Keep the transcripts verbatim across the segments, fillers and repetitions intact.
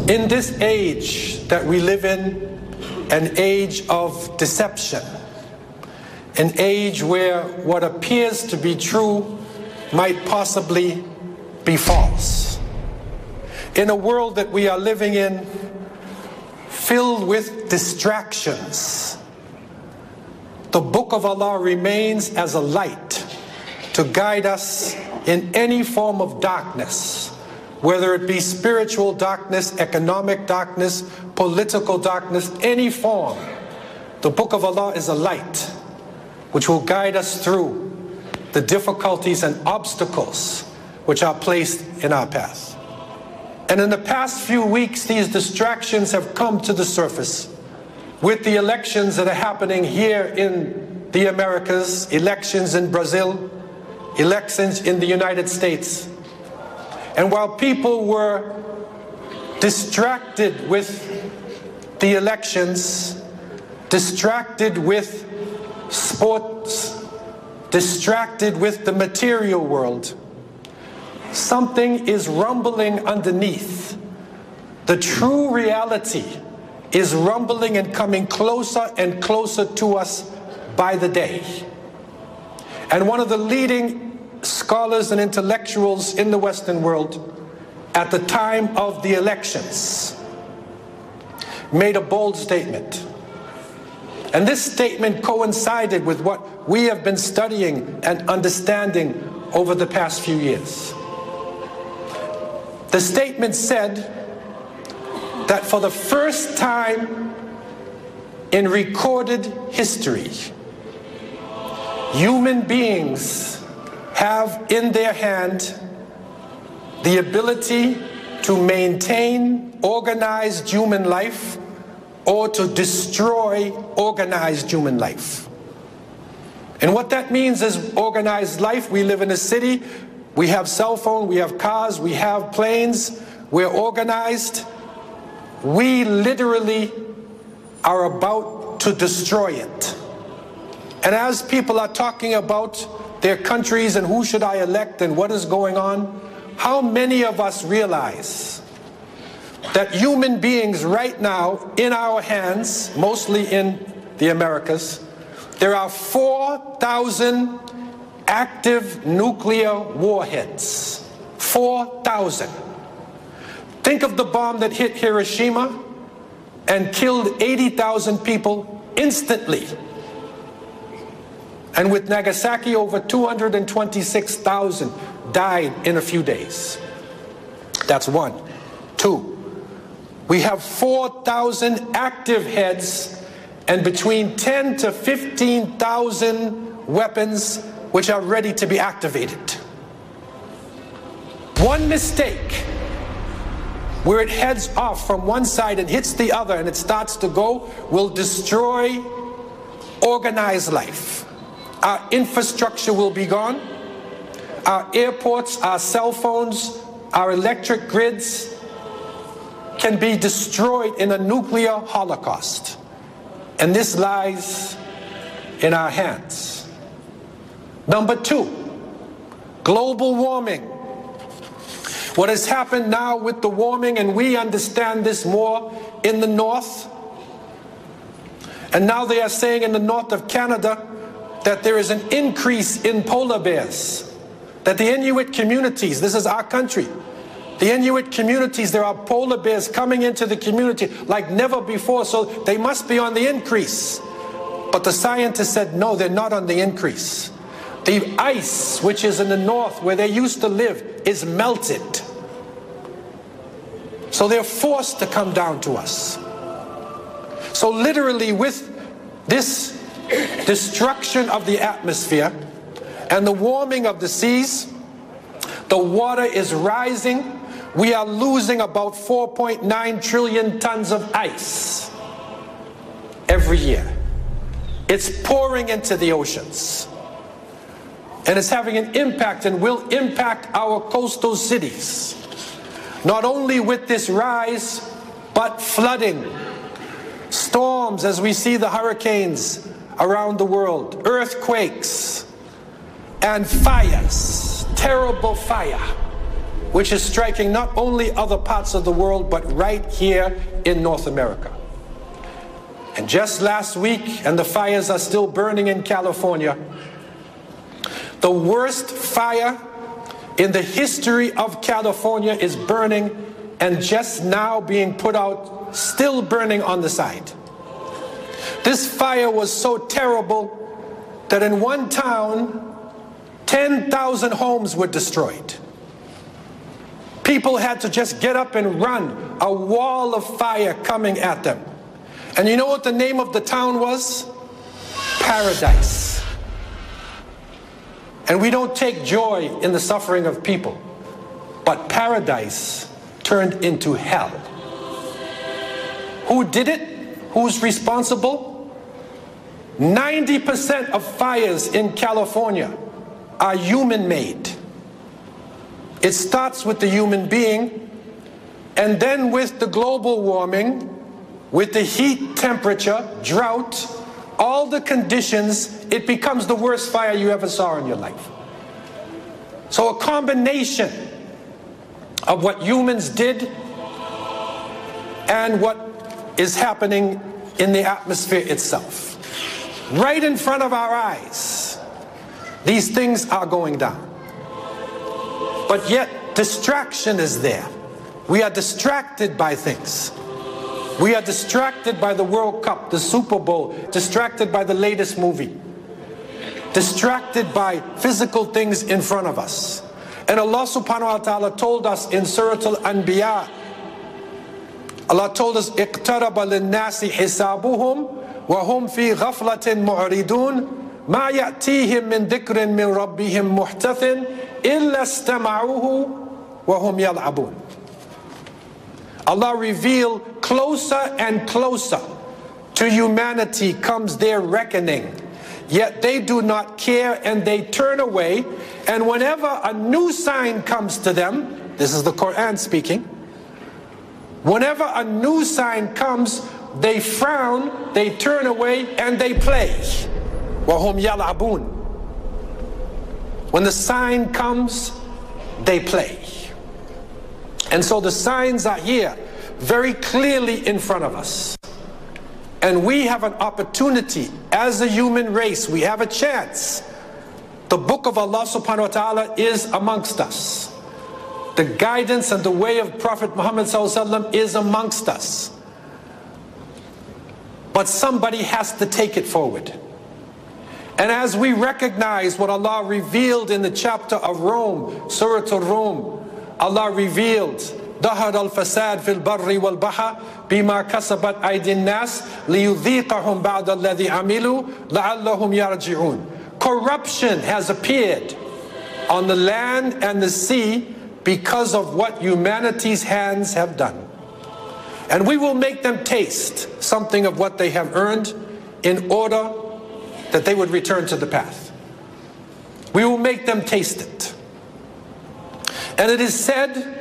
In this age that we live in, an age of deception, an age where what appears to be true might possibly be false. In a world that we are living in filled with distractions, the Book of Allah remains as a light to guide us in any form of darkness, whether it be spiritual darkness, economic darkness, political darkness, any form. The Book of Allah is a light which will guide us through the difficulties and obstacles which are placed in our path. And in the past few weeks, these distractions have come to the surface with the elections that are happening here in the Americas, elections in Brazil, elections in the United States. And while people were distracted with the elections, distracted with sports, distracted with the material world, something is rumbling underneath. The true reality is rumbling and coming closer and closer to us by the day. And one of the leading scholars and intellectuals in the Western world at the time of the elections made a bold statement. And this statement coincided with what we have been studying and understanding over the past few years. The statement said that for the first time in recorded history, human beings have in their hand the ability to maintain organized human life or to destroy organized human life. And what that means is organized life. We live in a city, we have cell phone, we have cars, we have planes, we're organized. We literally are about to destroy it. And as people are talking about their countries and who should I elect and what is going on, how many of us realize that human beings right now in our hands, mostly in the Americas, there are four thousand active nuclear warheads. four thousand. Think of the bomb that hit Hiroshima and killed eighty thousand people instantly. And with Nagasaki, over two hundred twenty-six thousand died in a few days. That's one. Two, we have four thousand active heads and between ten to fifteen thousand weapons which are ready to be activated. One mistake where it heads off from one side and hits the other and it starts to go will destroy organized life. Our infrastructure will be gone. Our airports, our cell phones, our electric grids can be destroyed in a nuclear holocaust. And this lies in our hands. Number two, global warming. What has happened now with the warming, and we understand this more in the north. And now they are saying in the north of Canada that there is an increase in polar bears. That the Inuit communities, this is our country, the Inuit communities, there are polar bears coming into the community like never before, so they must be on the increase. But the scientists said, no, they're not on the increase. The ice, which is in the north where they used to live, is melted. So they're forced to come down to us. So literally with this destruction of the atmosphere and the warming of the seas, the water is rising. We are losing about four point nine trillion tons of ice every year. It's pouring into the oceans. And it's having an impact and will impact our coastal cities. Not only with this rise, but flooding, storms as we see the hurricanes around the world, earthquakes, and fires, terrible fire. which is striking not only other parts of the world, but right here in North America. And just last week, and the fires are still burning in California, the worst fire in the history of California is burning, and just now being put out, still burning on the side. This fire was so terrible that in one town, ten thousand homes were destroyed. People had to just get up and run, a wall of fire coming at them. And you know what the name of the town was? Paradise. And we don't take joy in the suffering of people, but paradise turned into hell. Who did it? Who's responsible? ninety percent of fires in California are human-made. It starts with the human being, and then with the global warming, with the heat, temperature, drought, all the conditions, it becomes the worst fire you ever saw in your life. So a combination of what humans did and what is happening in the atmosphere itself. Right in front of our eyes, these things are going down. But yet, distraction is there. We are distracted by things. We are distracted by the World Cup, the Super Bowl, distracted by the latest movie, distracted by physical things in front of us. And Allah subhanahu wa ta'ala told us in Surah Al-Anbiya, Allah told us, اقترب للناس حسابهم وهم في غفلة معرضون ما يأتيهم من ذكر من ربهم محدث إلا استمعوه وهم يلعبون. Allah revealed closer and closer to humanity comes their reckoning. Yet they do not care and they turn away. And whenever a new sign comes to them, this is the Quran speaking, whenever a new sign comes, they frown, they turn away, and they play. وَهُمْ يَلْعَبُونَ. When the sign comes, they play. And so the signs are here, very clearly in front of us. And we have an opportunity, as a human race, we have a chance. The book of Allah subhanahu wa ta'ala is amongst us. The guidance and the way of Prophet Muhammad sallallahu alaihi wasallam is amongst us. But somebody has to take it forward. And as we recognize what Allah revealed in the chapter of Rome, Surah Al-Rum, Allah revealed, ظهر الفساد في البر والبحر بما كسبت أيدي الناس ليذيقهم بعض الذي عملوا لعلهم يرجعون. Corruption has appeared on the land and the sea because of what humanity's hands have done. And we will make them taste something of what they have earned in order that they would return to the path. We will make them taste it. And it is said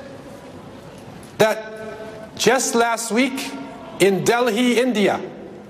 that just last week in Delhi, India,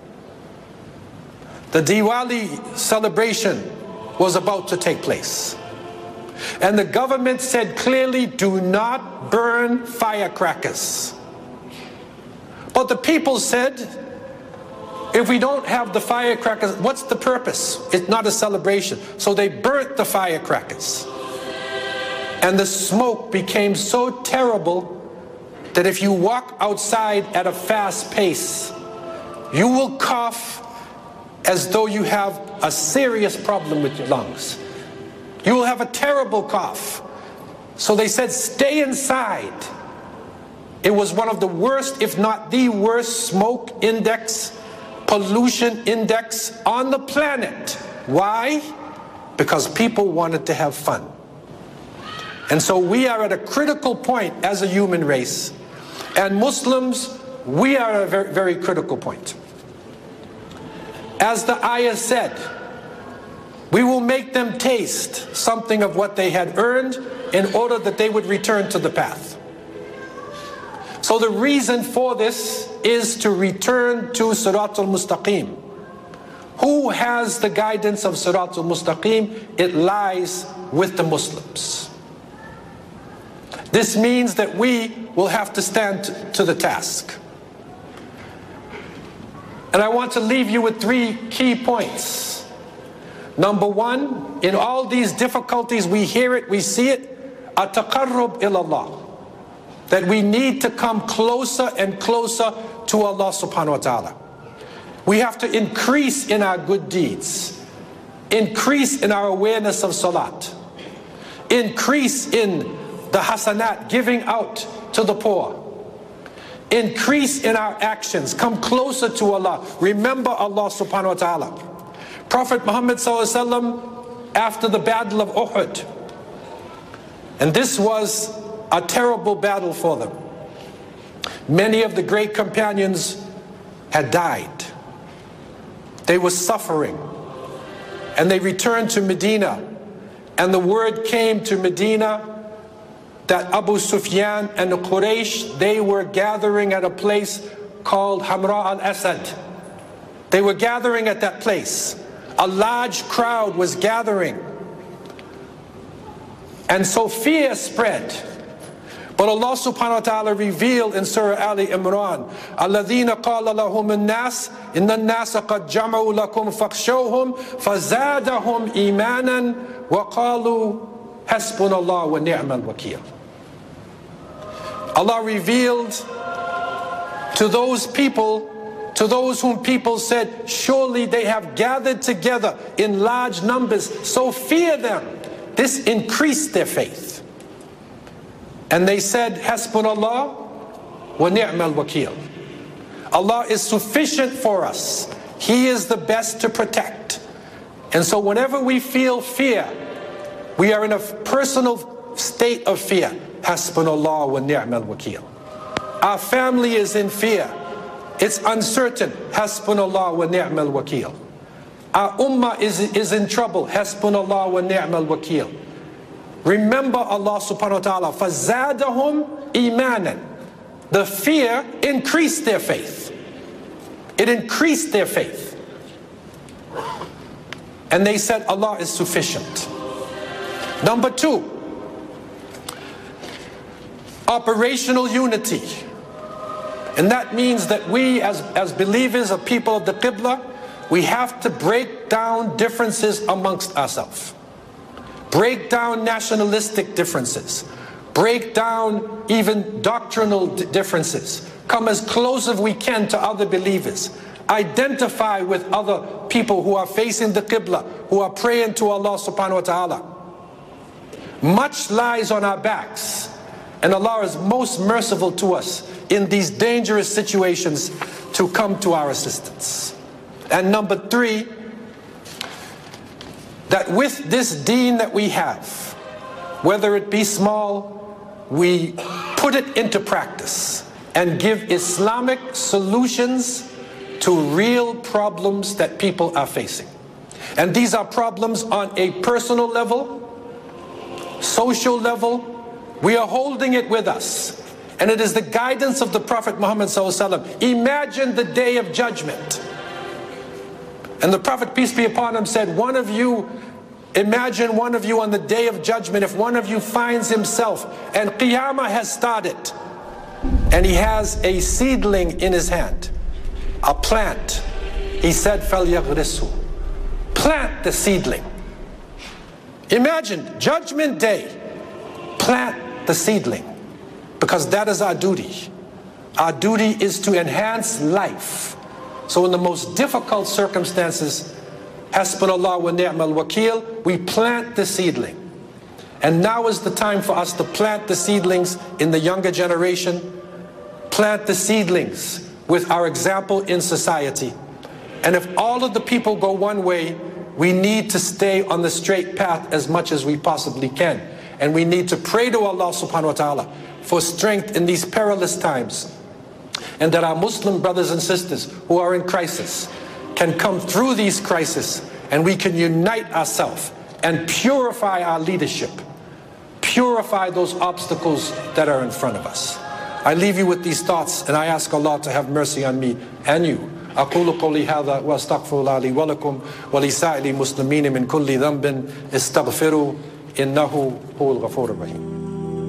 the Diwali celebration was about to take place. And the government said clearly, do not burn firecrackers. But the people said, if we don't have the firecrackers, what's the purpose? It's not a celebration. So they burnt the firecrackers. And the smoke became so terrible that if you walk outside at a fast pace, you will cough as though you have a serious problem with your lungs. You will have a terrible cough. So they said, stay inside. It was one of the worst, if not the worst, smoke index, pollution index on the planet. Why? Because people wanted to have fun. And so we are at a critical point as a human race. And Muslims, we are at a very, very critical point. As the ayah said, we will make them taste something of what they had earned in order that they would return to the path. So the reason for this is to return to Sirat al-Mustaqim. Who has the guidance of Sirat al-Mustaqim? It lies with the Muslims. This means that we will have to stand t- to the task. And I want to leave you with three key points. Number one, in all these difficulties, we hear it, we see it, at-taqarrub ilallah. That we need to come closer and closer to Allah subhanahu wa ta'ala. We have to increase in our good deeds. Increase in our awareness of salat. Increase in the hasanat, giving out to the poor. Increase in our actions. Come closer to Allah. Remember Allah subhanahu wa ta'ala. Prophet Muhammad sallallahu alaihi wasallam, after the battle of Uhud, and this was a terrible battle for them. Many of the great companions had died. They were suffering. And they returned to Medina. And the word came to Medina that Abu Sufyan and the Quraysh, they were gathering at a place called Hamra al-Asad. They were gathering at that place. A large crowd was gathering. And so fear spread. But Allah subhanahu wa ta'ala revealed in Surah Ali Imran, الَّذِينَ قَالَ لَهُمُ النَّاسِ إِنَّ النَّاسَ قَدْ جَمَعُوا لَكُمْ فَاخْشَوْهُمْ فَزَادَهُمْ إِيمَانًا وَقَالُوا حَسْبُنَا اللَّهُ وَنِعْمَ الْوَكِيلُ. Allah revealed to those people, to those whom people said, surely they have gathered together in large numbers, so fear them. This increased their faith. And they said, Hasbunallah wa ni'mal wakil. Allah is sufficient for us. He is the best to protect. And so whenever we feel fear, we are in a personal state of fear. Hasbunallah wa ni'mal wakil. Our family is in fear. It's uncertain. Hasbunallah wa ni'mal wakil. Our ummah is, is in trouble. Hasbunallah wa ni'mal wakil. Remember Allah subhanahu wa ta'ala. فَزَادَهُمْ إِيمَانًا. The fear increased their faith. It increased their faith. And they said Allah is sufficient. Number two, operational unity. And that means that we as, as believers of people of the Qibla, we have to break down differences amongst ourselves. Break down nationalistic differences. Break down even doctrinal differences. Come as close as we can to other believers. Identify with other people who are facing the Qibla, who are praying to Allah subhanahu wa ta'ala. Much lies on our backs. And Allah is most merciful to us in these dangerous situations to come to our assistance. And number three, that with this deen that we have, whether it be small, we put it into practice and give Islamic solutions to real problems that people are facing. And these are problems on a personal level, social level. We are holding it with us. And it is the guidance of the Prophet Muhammad sallallahu alaihi wasallam. Imagine the day of judgment. And the Prophet, peace be upon him, said, one of you, imagine one of you on the day of judgment, if one of you finds himself, and Qiyamah has started, and he has a seedling in his hand, a plant. He said, فَلْيَغْرِسْهُ. Plant the seedling. Imagine, judgment day, plant the seedling. Because that is our duty. Our duty is to enhance life. So in the most difficult circumstances, Hasbunallah wa ni'mal wakil, we plant the seedling. And now is the time for us to plant the seedlings in the younger generation, plant the seedlings with our example in society. And if all of the people go one way, we need to stay on the straight path as much as we possibly can. And we need to pray to Allah subhanahu wa ta'ala for strength in these perilous times. And that our Muslim brothers and sisters who are in crisis can come through these crises, and we can unite ourselves and purify our leadership. Purify those obstacles that are in front of us. I leave you with these thoughts, and I ask Allah to have mercy on me and you. أقول قولي هذا وأستغفر الله لي ولكم ولسائر المسلمين من كل ذنب استغفروا إنه هو الغفور الرحيم.